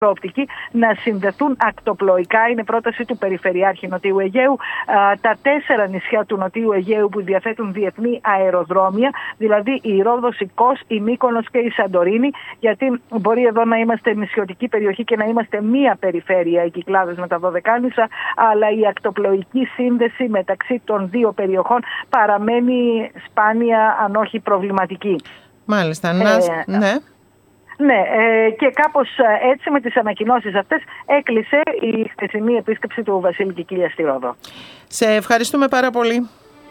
προοπτική να συνδεθούν ακτοπλοϊκά. Είναι πρόταση του Περιφερειάρχη Νοτιού Αιγαίου. Τα 4 νησιά του Νοτιού Αιγαίου που διαθέτουν διεθνή αεροδρόμια, δηλαδή η Ρόδος, η Κos, η Μύκονος και η Σαντορίνη, γιατί μπορεί εδώ να είμαστε νησιωτική περιοχή και να είμαστε μία περιφέρεια, οι Κυκλάδες με τα Δωδεκάνησα, αλλά η ακτοπλοϊκή σύνδεση μεταξύ των δύο περιοχών παραμένει σπάνια, αν όχι προβληματική. Μάλιστα, ναι. Ναι, και κάπως έτσι με τις ανακοινώσεις αυτές έκλεισε η χθεσινή επίσκεψη του Βασίλη Κικίλια στη Ρόδο. Σε ευχαριστούμε πάρα πολύ.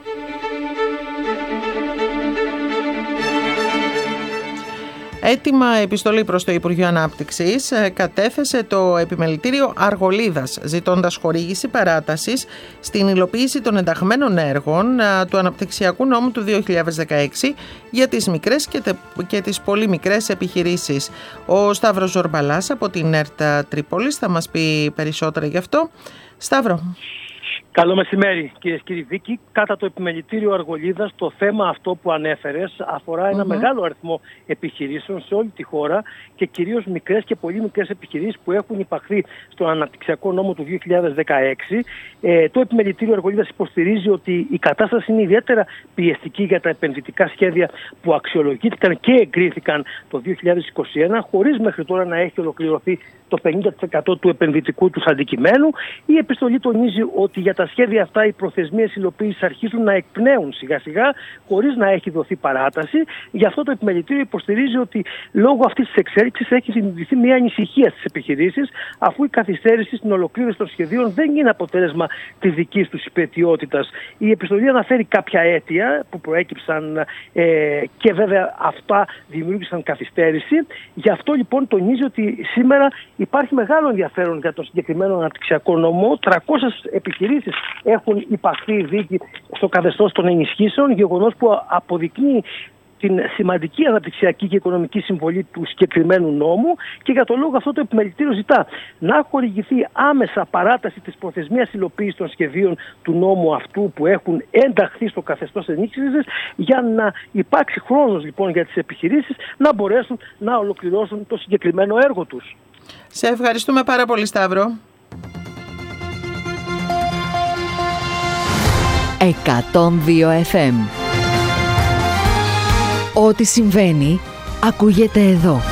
Έτοιμα επιστολή προς το Υπουργείο Ανάπτυξης κατέθεσε το Επιμελητήριο Αργολίδας, ζητώντας χορήγηση παράτασης στην υλοποίηση των ενταγμένων έργων του Αναπτυξιακού Νόμου του 2016 για τις μικρές και τις πολύ μικρές επιχειρήσεις. Ο Σταύρος Ζορμπαλάς από την ΕΡΤ Τρίπολης θα μας πει περισσότερα γι' αυτό. Σταύρο. Καλό μεσημέρι, κυρίες και κύριοι. Βίκη, κατά το Επιμελητήριο Αργολίδας, το θέμα αυτό που ανέφερες αφορά ένα μεγάλο αριθμό επιχειρήσεων σε όλη τη χώρα και κυρίως μικρές και πολύ μικρές επιχειρήσεις που έχουν υπαχθεί στον Αναπτυξιακό Νόμο του 2016. Το Επιμελητήριο Αργολίδας υποστηρίζει ότι η κατάσταση είναι ιδιαίτερα πιεστική για τα επενδυτικά σχέδια που αξιολογήθηκαν και εγκρίθηκαν το 2021, χωρίς μέχρι τώρα να έχει ολοκληρωθεί το 50% του επενδυτικού τους αντικειμένου. Η επιστολή τονίζει ότι για τα σχέδια αυτά οι προθεσμίες υλοποίησης αρχίζουν να εκπνέουν σιγά σιγά, χωρίς να έχει δοθεί παράταση. Γι' αυτό το Επιμελητήριο υποστηρίζει ότι λόγω αυτής της εξέλιξης έχει δημιουργηθεί μια ανησυχία στις επιχειρήσεις, αφού η καθυστέρηση στην ολοκλήρωση των σχεδίων δεν είναι αποτέλεσμα της δικής τους υπαιτιότητας. Η επιστολή αναφέρει κάποια αίτια που προέκυψαν και βέβαια αυτά δημιούργησαν καθυστέρηση. Γι' αυτό λοιπόν τονίζει ότι σήμερα υπάρχει μεγάλο ενδιαφέρον για το συγκεκριμένο αναπτυξιακό νόμο. 300 επιχειρήσεις έχουν υπαχθεί δίκη στο καθεστώς των ενισχύσεων, γεγονός που αποδεικνύει την σημαντική αναπτυξιακή και οικονομική συμβολή του συγκεκριμένου νόμου, και για τον λόγο αυτό το Επιμελητήριο ζητά να χορηγηθεί άμεσα παράταση της προθεσμίας υλοποίησης των σχεδίων του νόμου αυτού που έχουν ενταχθεί στο καθεστώς ενίσχυσης, για να υπάρξει χρόνος λοιπόν για τις επιχειρήσεις να μπορέσουν να ολοκληρώσουν το συγκεκριμένο έργο τους. Σε ευχαριστούμε πάρα πολύ, Σταύρο. 102 FM. Ό,τι συμβαίνει ακούγεται εδώ.